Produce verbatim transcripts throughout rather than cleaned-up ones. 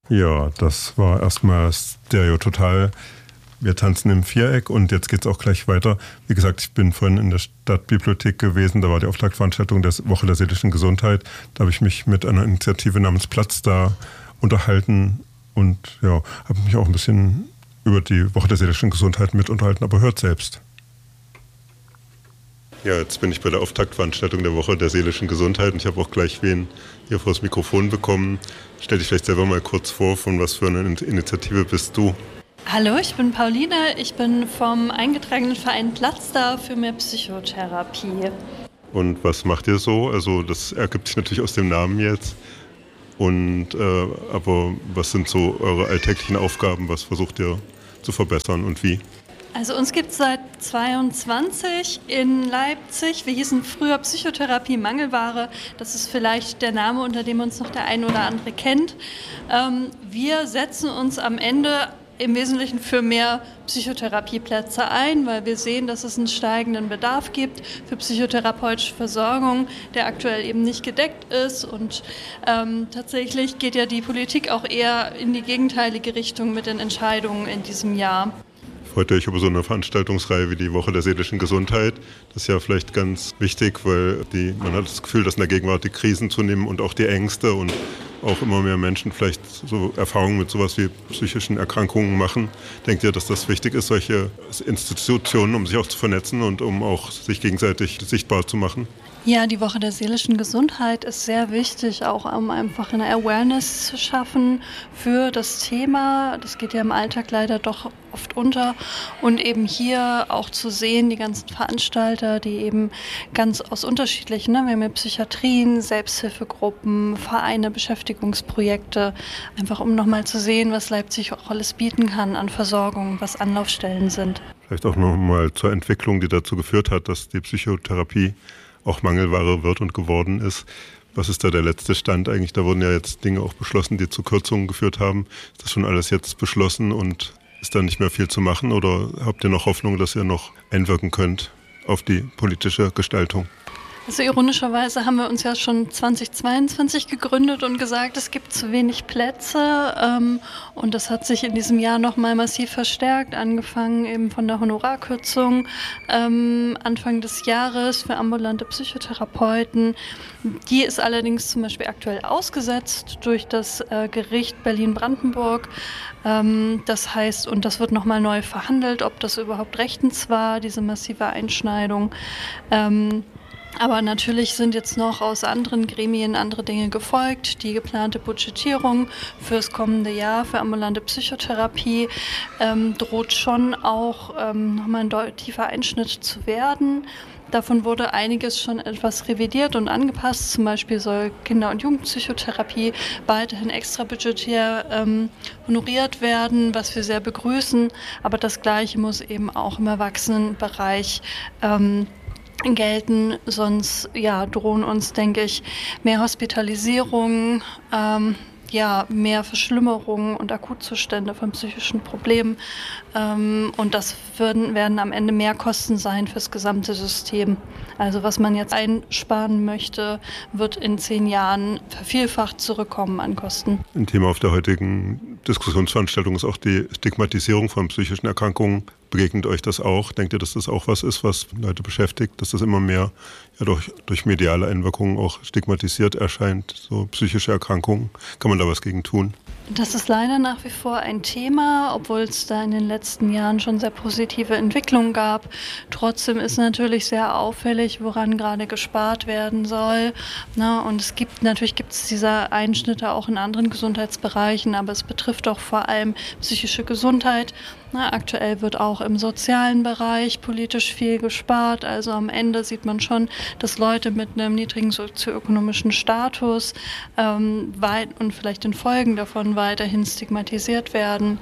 Ja, das war erstmal Stereo Total. Wir tanzen im Viereck und jetzt geht es auch gleich weiter. Wie gesagt, ich bin vorhin in der Stadtbibliothek gewesen, da war die Auftaktveranstaltung der Woche der seelischen Gesundheit. Da habe ich mich mit einer Initiative namens Platz da unterhalten und ja, habe mich auch ein bisschen über die Woche der seelischen Gesundheit mit unterhalten, aber hört selbst. Ja, jetzt bin ich bei der Auftaktveranstaltung der Woche der seelischen Gesundheit und ich habe auch gleich wen hier vor das Mikrofon bekommen. Stell dich vielleicht selber mal kurz vor, von was für einer Initiative bist du? Hallo, ich bin Pauline, ich bin vom eingetragenen Verein Platz da für mehr Psychotherapie. Und was macht ihr so? Also das ergibt sich natürlich aus dem Namen jetzt. Und äh, aber was sind so eure alltäglichen Aufgaben? Was versucht ihr zu verbessern und wie? Also uns gibt es seit zweiundzwanzig in Leipzig. Wir hießen früher Psychotherapie Mangelware. Das ist vielleicht der Name, unter dem uns noch der eine oder andere kennt. Ähm, wir setzen uns am Ende im Wesentlichen für mehr Psychotherapieplätze ein, weil wir sehen, dass es einen steigenden Bedarf gibt für psychotherapeutische Versorgung, der aktuell eben nicht gedeckt ist. Und ähm, tatsächlich geht ja die Politik auch eher in die gegenteilige Richtung mit den Entscheidungen in diesem Jahr. Freut euch über so eine Veranstaltungsreihe wie die Woche der seelischen Gesundheit. Das ist ja vielleicht ganz wichtig, weil die, man hat das Gefühl, dass in der Gegenwart die Krisen zunehmen und auch die Ängste und auch immer mehr Menschen vielleicht so Erfahrungen mit sowas wie psychischen Erkrankungen machen. Denkt ihr, dass das wichtig ist, solche Institutionen, um sich auch zu vernetzen und um auch sich gegenseitig sichtbar zu machen? Ja, die Woche der seelischen Gesundheit ist sehr wichtig, auch um einfach eine Awareness zu schaffen für das Thema. Das geht ja im Alltag leider doch oft unter. Und eben hier auch zu sehen, die ganzen Veranstalter, die eben ganz aus unterschiedlichen, ne, wir haben ja Psychiatrien, Selbsthilfegruppen, Vereine, Beschäftigungsprojekte, einfach um nochmal zu sehen, was Leipzig auch alles bieten kann an Versorgung, was Anlaufstellen sind. Vielleicht auch nochmal zur Entwicklung, die dazu geführt hat, dass die Psychotherapie auch Mangelware wird und geworden ist. Was ist da der letzte Stand eigentlich? Da wurden ja jetzt Dinge auch beschlossen, die zu Kürzungen geführt haben. Ist das schon alles jetzt beschlossen und ist da nicht mehr viel zu machen? Oder habt ihr noch Hoffnung, dass ihr noch einwirken könnt auf die politische Gestaltung? Also ironischerweise haben wir uns ja schon zweitausendzweiundzwanzig gegründet und gesagt, es gibt zu wenig Plätze, ähm, und das hat sich in diesem Jahr nochmal massiv verstärkt, angefangen eben von der Honorarkürzung ähm, Anfang des Jahres für ambulante Psychotherapeuten. Die ist allerdings zum Beispiel aktuell ausgesetzt durch das äh, Gericht Berlin-Brandenburg. Ähm, das heißt, und das wird nochmal neu verhandelt, ob das überhaupt rechtens war, diese massive Einschneidung. Ähm, Aber natürlich sind jetzt noch aus anderen Gremien andere Dinge gefolgt. Die geplante Budgetierung fürs kommende Jahr für ambulante Psychotherapie ähm, droht schon auch ähm, nochmal ein deut- tiefer Einschnitt zu werden. Davon wurde einiges schon etwas revidiert und angepasst. Zum Beispiel soll Kinder- und Jugendpsychotherapie weiterhin extra budgetär ähm, honoriert werden, was wir sehr begrüßen. Aber das Gleiche muss eben auch im Erwachsenenbereich ähm, gelten, sonst ja, drohen uns, denke ich, mehr Hospitalisierungen, ähm, ja, mehr Verschlimmerungen und Akutzustände von psychischen Problemen. Ähm, und das würden, werden am Ende mehr Kosten sein fürs gesamte System. Also was man jetzt einsparen möchte, wird in zehn Jahren vervielfacht zurückkommen an Kosten. Ein Thema auf der heutigen Diskussionsveranstaltung ist auch die Stigmatisierung von psychischen Erkrankungen. Begegnet euch das auch? Denkt ihr, dass das auch was ist, was Leute beschäftigt? Dass das immer mehr ja, durch, durch mediale Einwirkungen auch stigmatisiert erscheint, so psychische Erkrankungen? Kann man da was gegen tun? Das ist leider nach wie vor ein Thema, obwohl es da in den letzten Jahren schon sehr positive Entwicklungen gab. Trotzdem ist natürlich sehr auffällig, woran gerade gespart werden soll. Na, und es gibt natürlich gibt es diese Einschnitte auch in anderen Gesundheitsbereichen, aber es betrifft auch vor allem psychische Gesundheit. Na, aktuell wird auch im sozialen Bereich politisch viel gespart. Also am Ende sieht man schon, dass Leute mit einem niedrigen sozioökonomischen Status ähm, weit und vielleicht in Folgen davon weiterhin stigmatisiert werden.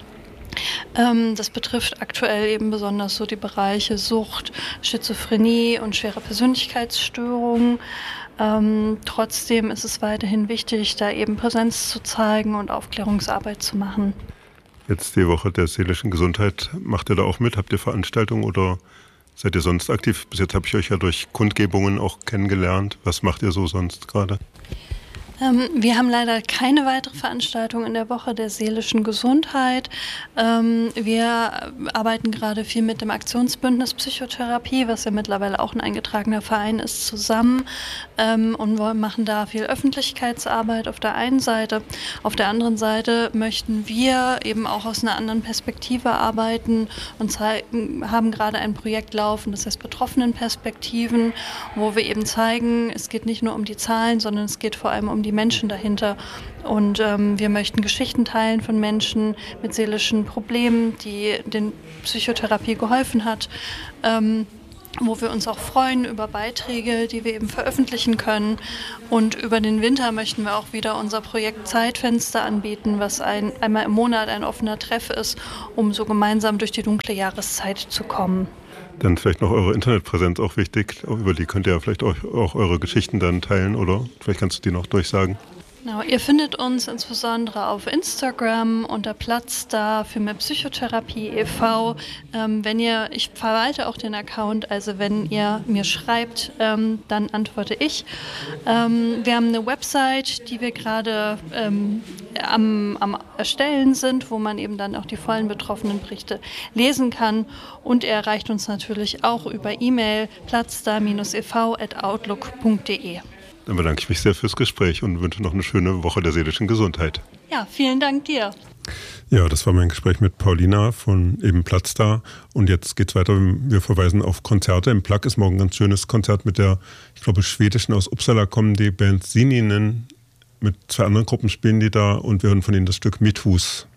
Ähm, das betrifft aktuell eben besonders so die Bereiche Sucht, Schizophrenie und schwere Persönlichkeitsstörungen. Ähm, trotzdem ist es weiterhin wichtig, da eben Präsenz zu zeigen und Aufklärungsarbeit zu machen. Jetzt die Woche der seelischen Gesundheit. Macht ihr da auch mit? Habt ihr Veranstaltungen oder seid ihr sonst aktiv? Bis jetzt habe ich euch ja durch Kundgebungen auch kennengelernt. Was macht ihr so sonst gerade? Ähm, wir haben leider keine weitere Veranstaltung in der Woche der seelischen Gesundheit. Ähm, wir arbeiten gerade viel mit dem Aktionsbündnis Psychotherapie, was ja mittlerweile auch ein eingetragener Verein ist, zusammen ähm, und wir machen da viel Öffentlichkeitsarbeit auf der einen Seite. Auf der anderen Seite möchten wir eben auch aus einer anderen Perspektive arbeiten und zeigen, haben gerade ein Projekt laufen, das heißt Betroffenenperspektiven, wo wir eben zeigen, es geht nicht nur um die Zahlen, sondern es geht vor allem um die Menschen dahinter. Und ähm, wir möchten Geschichten teilen von Menschen mit seelischen Problemen, die den Psychotherapie geholfen hat, ähm, wo wir uns auch freuen über Beiträge, die wir eben veröffentlichen können. Und über den Winter möchten wir auch wieder unser Projekt Zeitfenster anbieten, was ein, einmal im Monat ein offener Treff ist, um so gemeinsam durch die dunkle Jahreszeit zu kommen. Dann vielleicht noch eure Internetpräsenz auch wichtig. Über die könnt ihr ja vielleicht auch, auch eure Geschichten dann teilen, oder? Vielleicht kannst du die noch durchsagen. Genau, ihr findet uns insbesondere auf Instagram unter Platz da für mehr Psychotherapie e V. Ähm, wenn ihr, ich verwalte auch den Account, also wenn ihr mir schreibt, ähm, dann antworte ich. Ähm, wir haben eine Website, die wir gerade ähm, am, am Erstellen sind, wo man eben dann auch die vollen Betroffenenberichte lesen kann. Und er erreicht uns natürlich auch über E-Mail platzda e v at outlook punkt de. Dann bedanke ich mich sehr fürs Gespräch und wünsche noch eine schöne Woche der seelischen Gesundheit. Ja, vielen Dank dir. Ja, das war mein Gespräch mit Paulina von eben Platz da. Und jetzt geht's weiter. Wir verweisen auf Konzerte. Im Plug ist morgen ein ganz schönes Konzert mit der, ich glaube, schwedischen aus Uppsala kommende Band Sininen. Mit zwei anderen Gruppen spielen die da und wir hören von ihnen das Stück Mithus.